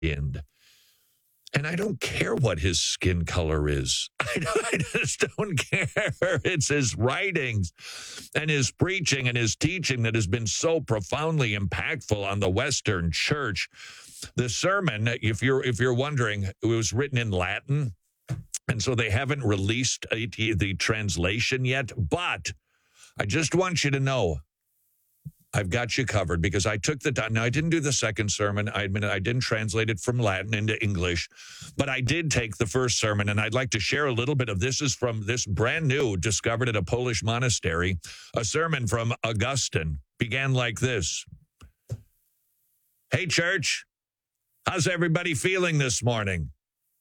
skinned. And I don't care what his skin color is. I just don't care. It's his writings and his preaching and his teaching that has been so profoundly impactful on the Western church. The sermon, if you're wondering, it was written in Latin, and so they haven't released the translation yet. But I just want you to know, I've got you covered because I took the time. Now, I didn't do the second sermon. I admit I didn't translate it from Latin into English, but I did take the first sermon, and I'd like to share a little bit of this. Is from this brand new, discovered at a Polish monastery. A sermon from Augustine began like this. Hey, church, how's everybody feeling this morning?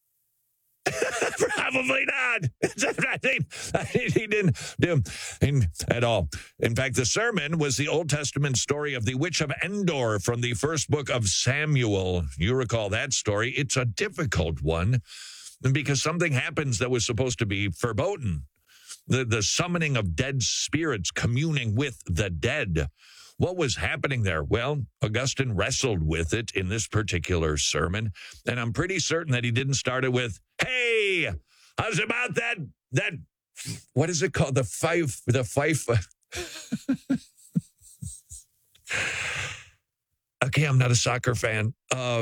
Probably not. He didn't do at all. In fact, the sermon was the Old Testament story of the Witch of Endor from the first book of Samuel. You recall that story. It's a difficult one because something happens that was supposed to be verboten. The summoning of dead spirits communing with the dead. What was happening there? Well, Augustine wrestled with it in this particular sermon, and I'm pretty certain that he didn't start it with, hey, how's about that, what is it called? The fife. Okay, I'm not a soccer fan.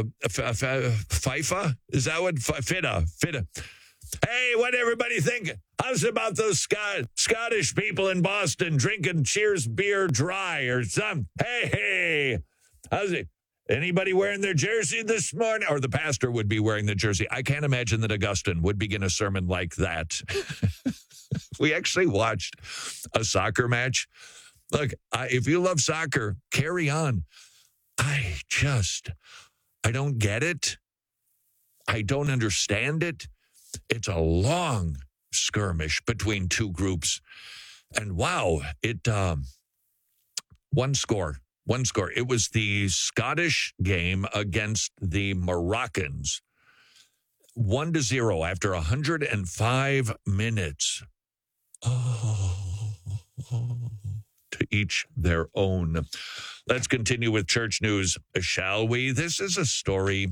FIFA? Is that what? Fitta. Hey, what everybody think? How's about those Scottish people in Boston drinking Cheers beer dry or something? Hey, how's it? Anybody wearing their jersey this morning? Or the pastor would be wearing the jersey. I can't imagine that Augustine would begin a sermon like that. We actually watched a soccer match. Look, if you love soccer, carry on. I don't get it. I don't understand it. It's a long skirmish between two groups. And wow, one score. It was the Scottish game against the Moroccans. 1-0 after 105 minutes. To each their own. Let's continue with church news, shall we? This is a story.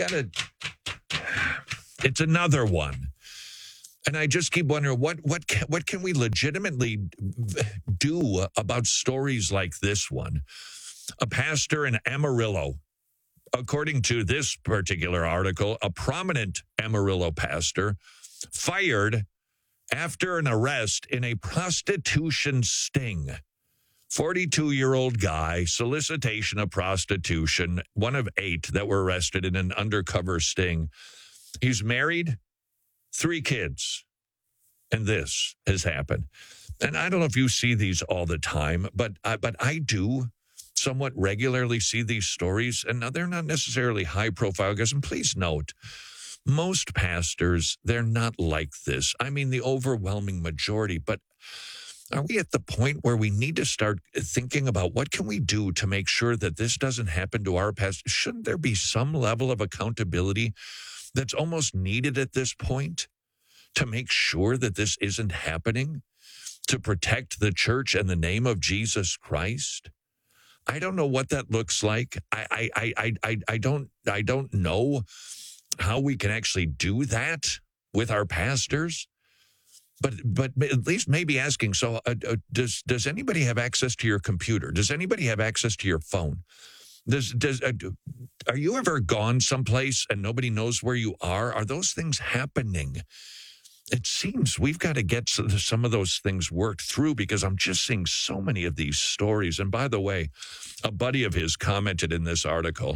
It's another one. And I just keep wondering, what can we legitimately do about stories like this one? A pastor in Amarillo, according to this particular article, a prominent Amarillo pastor fired after an arrest in a prostitution sting. 42-year-old guy, solicitation of prostitution, one of 8 that were arrested in an undercover sting. He's married, 3 kids, and this has happened. And I don't know if you see these all the time, but I do somewhat regularly see these stories, and now they're not necessarily high-profile guys. And please note, most pastors, they're not like this. I mean, the overwhelming majority, but are we at the point where we need to start thinking about what can we do to make sure that this doesn't happen to our pastors? Shouldn't there be some level of accountability that's almost needed at this point to make sure that this isn't happening, to protect the church and the name of Jesus Christ? I don't know what that looks like. I don't know how we can actually do that with our pastors. But at least maybe asking, so does anybody have access to your computer? Does anybody have access to your phone? Are you ever gone someplace and nobody knows where you are? Are those things happening? It seems we've got to get some of those things worked through because I'm just seeing so many of these stories. And by the way, a buddy of his commented in this article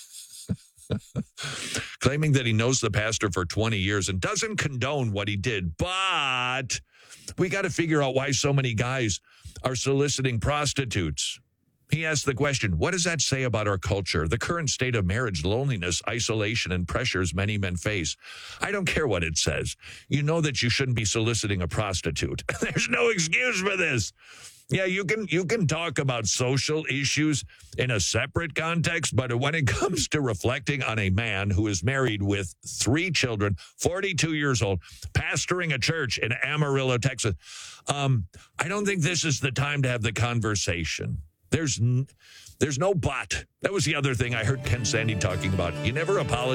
claiming that he knows the pastor for 20 years and doesn't condone what he did. But we got to figure out why so many guys are soliciting prostitutes. He asked the question, what does that say about our culture, the current state of marriage, loneliness, isolation, and pressures many men face? I don't care what it says. You know that you shouldn't be soliciting a prostitute. There's no excuse for this. Yeah, you can talk about social issues in a separate context, but when it comes to reflecting on a man who is married with 3 children, 42 years old, pastoring a church in Amarillo, Texas, I don't think this is the time to have the conversation. There's no but. That was the other thing I heard Ken Sandy talking about. You never apologize